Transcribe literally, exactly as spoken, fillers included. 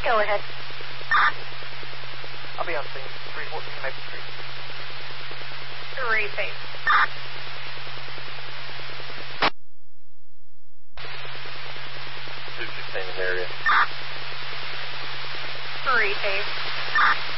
Go ahead. I'll be on scene. three fourteen Maple Street. Three safe. two sixteen in the area. Three safe.